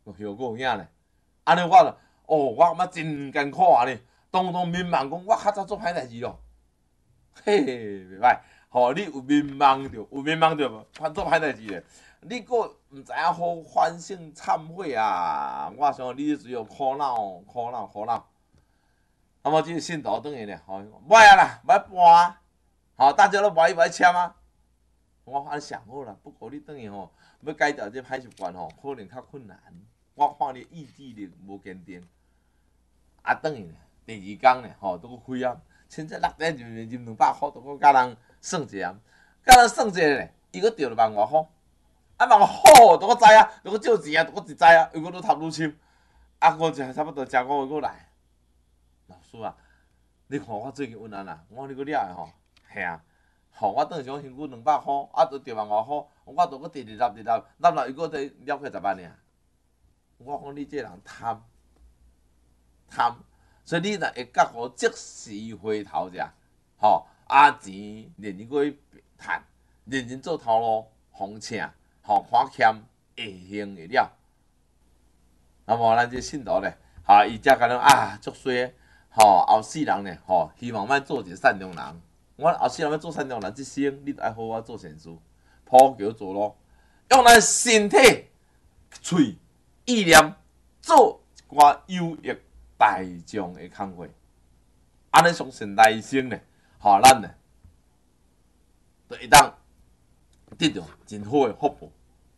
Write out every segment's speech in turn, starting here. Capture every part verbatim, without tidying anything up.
效果影咧。安尼我就哦，我感觉真艰苦啊呢，当当迷茫讲，我较早做歹代志咯，嘿嘿，袂歹。吼、哦，你有迷茫着，有迷茫着无？做歹代志咧，你个毋知影好反省忏悔啊！我想你只有苦恼、苦恼、苦恼。那么这个信徒等于咧，吼、哦，买啊啦，买搬啊，好、哦，大家都买一买签啊。我反正想好啦，不过你等于吼，要改掉这歹习惯吼，可能较困难。我看你意志力无坚定，啊，等于第二天咧，吼，都开啊，凊彩六点就啉两百块，都搁甲人算一下，甲人算一下咧，伊搁钓了万外块，啊万外好，都搁知啊，都搁借钱啊，都搁一知啊，又搁愈贪愈深，啊，我就差不多食五个搁来。老师啊，你看我最近运安啦，我讲你搁了的吼，嘿啊。吼、哦，我当时讲辛苦两百箍，啊，都着万外箍，我都搁直直立直立，立立伊搁再了开十万尔。我讲你这人贪，贪，所以你若会觉好即时回头者，吼、哦，啊钱认真去趁，认真做头路，风请，吼、哦，看欠会行会了。那么咱这信徒咧，哈、哦，伊才讲啊，足衰，吼、哦，后世人咧，吼、哦，希望咱做一个善良人。我后世人要做善良人，一生你爱好好做善事，普桥做路，用咱身体、喙、意念做一寡有益大众的工作，安尼相信来生咧，吼咱咧，就会当得到真好的福报。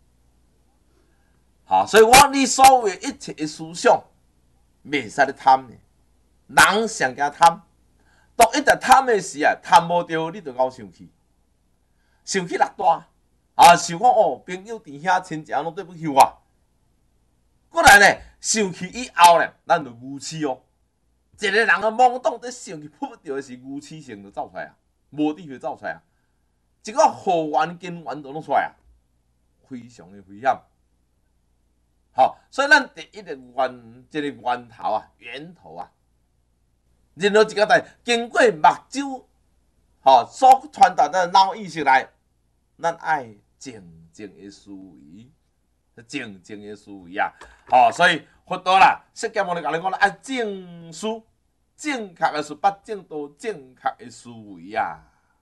好，所以我你所有一切的思想，袂使咧贪呢，人上惊贪。当一直贪的时啊，贪无着，你就搞生气，生气力大啊！想讲哦，朋友、弟兄、亲戚拢对不起我。过来咧，生气以后咧，咱就牛气哦。一个人的懵懂在生气扑不着的是牛气性就走出来啊，无地就走出来啊，一个好缘根源都拢出来啊，非常的危险。好，所以咱第一个源，这个源头啊，源头啊。任何一个代经过目睭，吼、哦、所传达的脑意识来，咱爱静静的思维，静静的思维啊！吼、哦，所以佛道啦，释迦牟尼甲你讲啦，爱正思，正确的思，把正道正确的思维啊！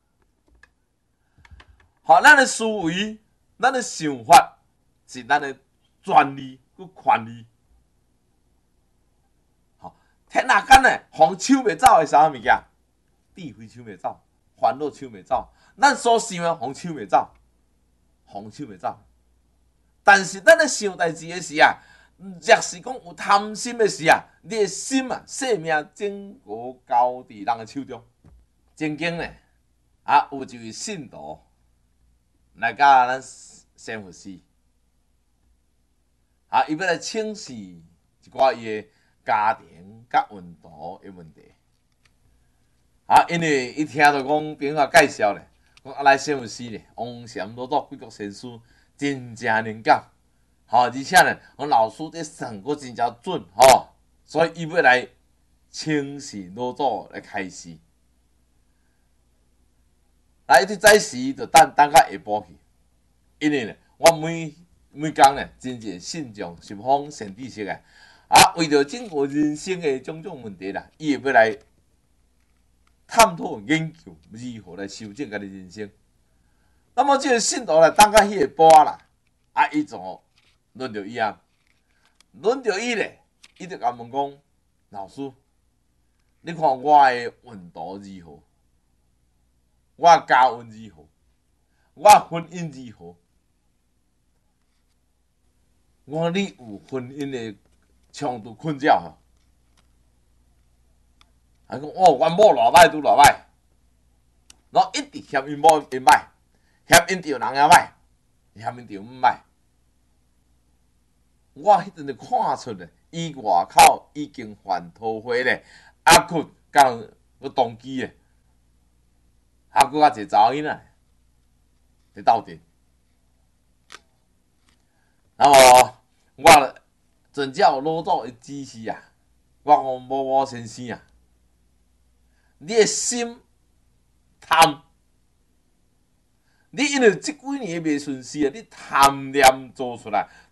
好、哦，咱的思维，咱的想法是咱的专利佮权利。天下间咧，防抢袂走的啥物件？智慧抢袂走，烦恼抢袂走，咱所想的防抢袂走，防抢袂走。但是咱咧想代志的时啊，若是讲有贪心的时啊，你的心啊，性命整个交伫人的手中。曾经咧，啊有一位信徒来甲咱仙佛寺，啊伊要来请示一寡伊的家庭甲运道的问题，啊，因为伊听到讲朋友介绍咧，讲啊来仙佛寺咧，王禅老祖贵国仙师真正灵感，吼、哦，而且咧，我老师这算阁真正准，吼、哦，所以伊要来请示老祖来开示。来，伊早时就等等到下晡去，因为咧，我每每工咧，真正信众十方善知识诶。啊，为着整个人生的种种问题啦，伊会要来探讨研究如何来修正家己人生。那么这个信徒来等到迄个晡啦，啊，伊就轮到伊啊，轮到伊咧，伊就甲问讲：老师，你看我的运道如何？我的家运如何？我的婚姻如何？我说你有婚姻的冲突困扰吼，还讲哦，阮某偌歹拄偌歹，然后一直嫌因某因歹，嫌因着人也歹，嫌因着毋歹。我迄阵就看出咧，伊外口已经犯桃花咧，啊，佫甲人佫动机咧，啊，佫甲一个查某囡仔伫斗阵，然后我遵照老祖的指示啊，我讲某某先生啊，你的心贪，你因为即几年袂顺事啊，你贪念做出来，